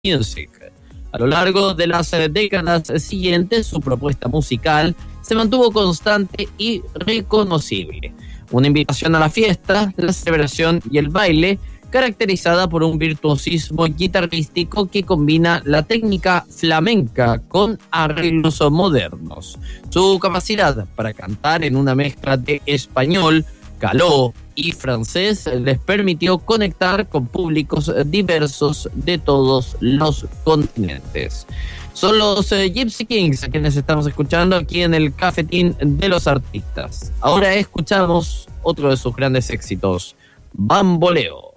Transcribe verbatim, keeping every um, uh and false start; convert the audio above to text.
Music. A lo largo de las décadas siguientes, su propuesta musical se mantuvo constante y reconocible. Una invitación a la fiesta, la celebración y el baile, caracterizada por un virtuosismo guitarrístico que combina la técnica flamenca con arreglos modernos. Su capacidad para cantar en una mezcla de español, caló y francés les permitió conectar con públicos diversos de todos los continentes. Son los eh, Gypsy Kings a quienes estamos escuchando aquí en el Cafetín de los Artistas. Ahora escuchamos otro de sus grandes éxitos, Bamboleo.